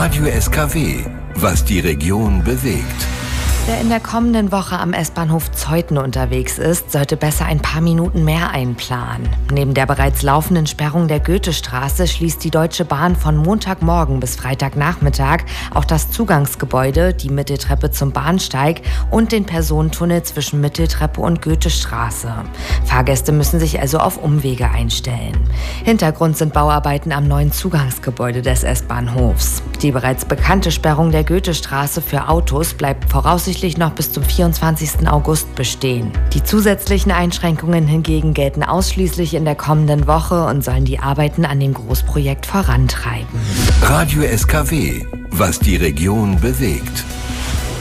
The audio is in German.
Radio SKW, was die Region bewegt. Wer in der kommenden Woche am S-Bahnhof Zeuthen unterwegs ist, sollte besser ein paar Minuten mehr einplanen. Neben der bereits laufenden Sperrung der Goethestraße schließt die Deutsche Bahn von Montagmorgen bis Freitagnachmittag auch das Zugangsgebäude, die Mitteltreppe zum Bahnsteig und den Personentunnel zwischen Mitteltreppe und Goethestraße. Fahrgäste müssen sich also auf Umwege einstellen. Hintergrund sind Bauarbeiten am neuen Zugangsgebäude des S-Bahnhofs. Die bereits bekannte Sperrung der Goethestraße für Autos bleibt voraussichtlich noch bis zum 24. August bestehen. Die zusätzlichen Einschränkungen hingegen gelten ausschließlich in der kommenden Woche und sollen die Arbeiten an dem Großprojekt vorantreiben. Radio SKW, was die Region bewegt.